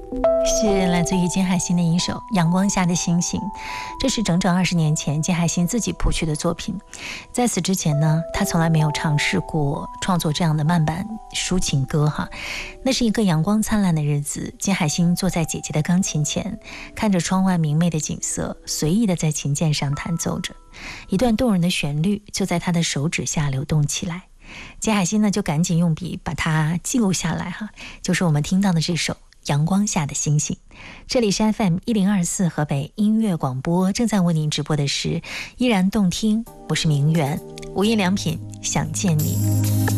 是来自于金海心的一首《阳光下的星星》，这是整整20年前金海心自己谱曲的作品。在此之前呢，他从来没有尝试过创作这样的慢板抒情歌哈。那是一个阳光灿烂的日子，金海心坐在姐姐的钢琴前，看着窗外明媚的景色，随意的在琴键上弹奏着，一段动人的旋律就在他的手指下流动起来。金海心呢就赶紧用笔把它记录下来哈，就是我们听到的这首阳光下的星星。这里是 FM 1024河北音乐广播，正在为您直播的是依然动听，我是明媛，无印良品想见你。